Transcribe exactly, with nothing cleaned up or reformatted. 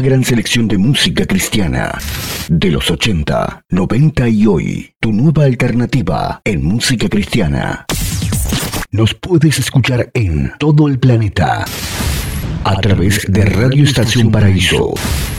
gran selección de música cristiana de los ochenta, noventa y hoy. Tu nueva alternativa en música cristiana. Nos puedes escuchar en todo el planeta a través de Radio Estación Paraíso.